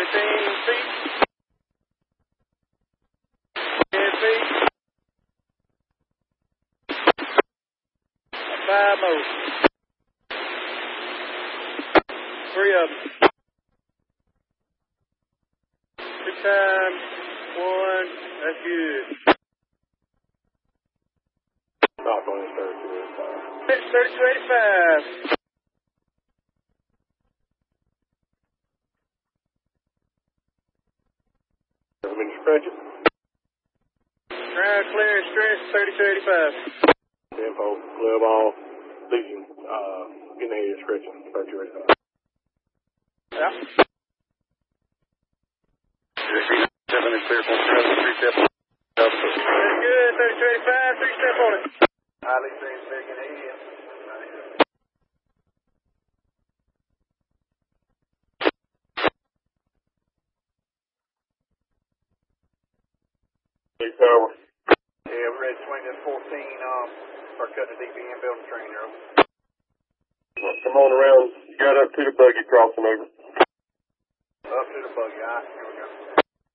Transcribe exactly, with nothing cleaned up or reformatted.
seventeen feet. ten feet. Five more. Three of them. Two times. One. That's good. Stop on the thirty-two eighty-five. thirty-two eighty-five. Have been stretching. Ground clear and stretch, thirty-two eighty-five. Tempo, glove all, leading, uh, getting ahead stretching, thirty-two eighty-five. Yeah. Seven and clear from three step. That's good, thirty-two eighty-five, three step on it. Highly transmitting eighty. Big power. Yeah, we're ready to swing this fourteen, um, start cutting the D P M building train here. Well, come on around. You got up to the buggy crossing over. Up to the buggy, all right.